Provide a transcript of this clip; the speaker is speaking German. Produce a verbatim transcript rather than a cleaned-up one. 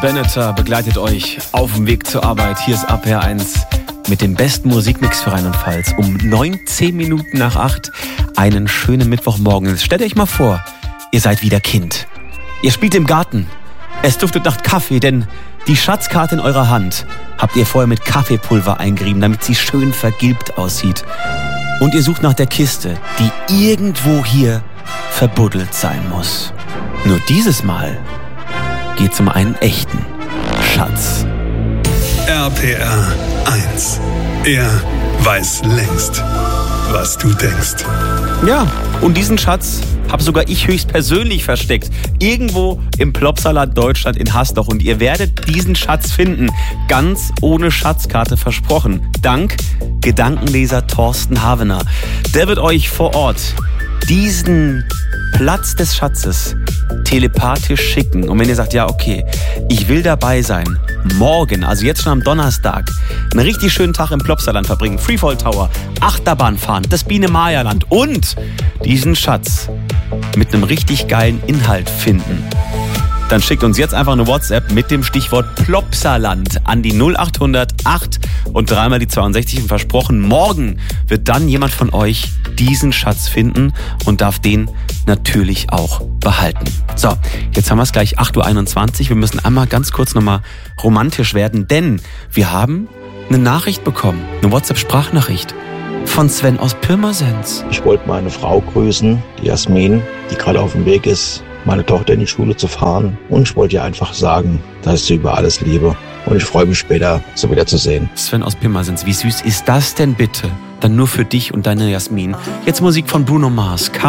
Benatar begleitet euch auf dem Weg zur Arbeit. Hier ist A P R eins mit dem besten Musikmix für Rheinland-Pfalz. Um neunzehn Minuten nach acht. Einen schönen Mittwochmorgen. Jetzt stellt euch mal vor, ihr seid wieder Kind. Ihr spielt im Garten. Es duftet nach Kaffee, denn die Schatzkarte in eurer Hand habt ihr vorher mit Kaffeepulver eingerieben, damit sie schön vergilbt aussieht. Und ihr sucht nach der Kiste, die irgendwo hier verbuddelt sein muss. Nur dieses Mal geht's um einen echten Schatz. R P R eins. Er weiß längst, was du denkst. Ja, und diesen Schatz habe sogar ich höchstpersönlich versteckt. Irgendwo im Plopsaland Deutschland in Hasdorf. Und ihr werdet diesen Schatz finden. Ganz ohne Schatzkarte versprochen. Dank Gedankenleser Thorsten Havener. Der wird euch vor Ort diesen Platz des Schatzes telepathisch schicken. Und wenn ihr sagt, ja okay, ich will dabei sein, morgen, also jetzt schon am Donnerstag, einen richtig schönen Tag im Plopsaland verbringen, Freefall Tower, Achterbahn fahren, das Biene-Maya-Land und diesen Schatz mit einem richtig geilen Inhalt finden, dann schickt uns jetzt einfach eine WhatsApp mit dem Stichwort Plopsaland an die null acht hundert acht und dreimal die zweiundsechzig und versprochen, morgen wird dann jemand von euch diesen Schatz finden und darf den natürlich auch behalten. So, jetzt haben wir es gleich acht Uhr einundzwanzig. Wir müssen einmal ganz kurz nochmal romantisch werden, denn wir haben eine Nachricht bekommen, eine WhatsApp-Sprachnachricht von Sven aus Pirmasens. Ich wollte meine Frau grüßen, die Jasmin, die gerade auf dem Weg ist, meine Tochter in die Schule zu fahren. Und ich wollte ihr einfach sagen, dass ich sie über alles liebe. Und ich freue mich später, sie wieder zu sehen. Sven aus Pirmasens, wie süß ist das denn bitte? Dann nur für dich und deine Jasmin. Jetzt Musik von Bruno Mars.